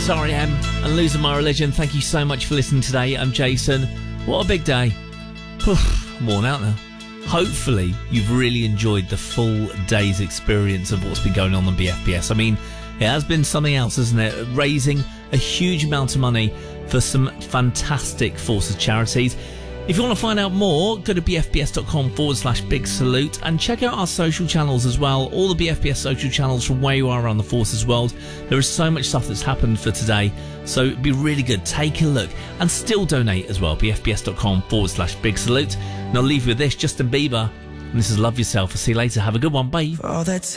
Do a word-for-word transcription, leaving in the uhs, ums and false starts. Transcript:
That's R E M and Losing My Religion. Thank you so much for listening today. I'm Jason. What a big day. I'm worn out now. Hopefully you've really enjoyed the full day's experience of what's been going on on B F B S. I mean, it has been something else, hasn't it? Raising a huge amount of money for some fantastic Forces charities. If you want to find out more, go to bfbs.com forward slash big salute and check out our social channels as well. All the B F B S social channels from where you are around the Forces world. There is so much stuff that's happened for today. So it'd be really good. Take a look and still donate as well. bfbs.com forward slash big salute. And I'll leave you with this, Justin Bieber. And this is Love Yourself. I'll see you later. Have a good one. Bye.